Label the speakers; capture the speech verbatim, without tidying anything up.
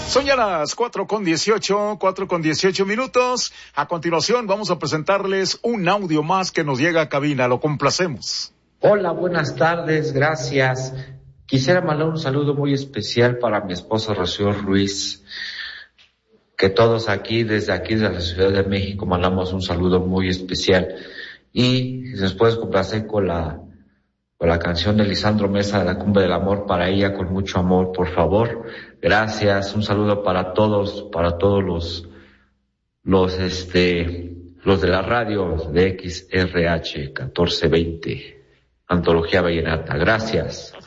Speaker 1: Son ya las cuatro con dieciocho, cuatro con dieciocho minutos. A continuación vamos a presentarles un audio más que nos llega a cabina. Lo complacemos.
Speaker 2: Hola, buenas tardes, gracias. Quisiera mandar un saludo muy especial para mi esposa Rocío Ruiz, que todos aquí, desde aquí, de la Ciudad de México, mandamos un saludo muy especial. Y si nos puedes complacer con la, con la canción de Lisandro Mesa de la Cumbre del Amor, para ella, con mucho amor, por favor. Gracias, un saludo para todos, para todos los, los, este, los de la radio de X R H catorce veinte, Antología Vallenata. Gracias.